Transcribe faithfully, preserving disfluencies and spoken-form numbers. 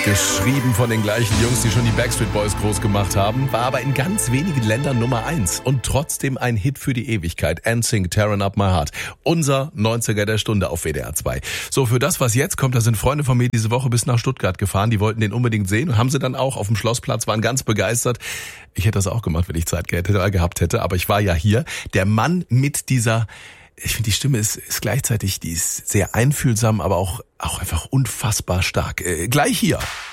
Geschrieben von den gleichen Jungs, die schon die Backstreet Boys groß gemacht haben, war aber in ganz wenigen Ländern Nummer eins und trotzdem ein Hit für die Ewigkeit. N Sync, Tearing Up My Heart. Unser neunziger der Stunde auf W D R zwei. So, für das, was jetzt kommt, da sind Freunde von mir diese Woche bis nach Stuttgart gefahren. Die wollten den unbedingt sehen und haben sie dann auch auf dem Schlossplatz, waren ganz begeistert. Ich hätte das auch gemacht, wenn ich Zeit gehabt hätte, aber ich war ja hier. Der Mann mit dieser... Ich finde, die Stimme ist, ist gleichzeitig, die ist sehr einfühlsam, aber auch, auch einfach unfassbar stark. Äh, gleich hier.